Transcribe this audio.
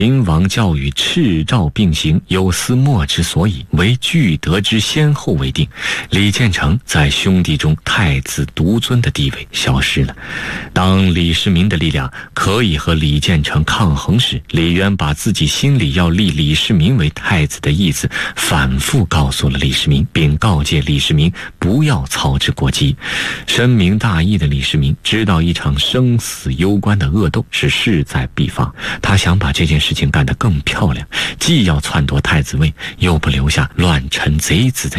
秦王教与赤诏并行，有司末之所以，为具德之先后为定。李建成在兄弟中太子独尊的地位消失了。当李世民的力量可以和李建成抗衡时，李渊把自己心里要立李世民为太子的意思反复告诉了李世民，并告诫李世民不要操之过急。深明大义的李世民知道一场生死攸关的恶斗是势在必发，他想把这件事情干得更漂亮，既要篡夺太子位，又不留下乱臣贼子在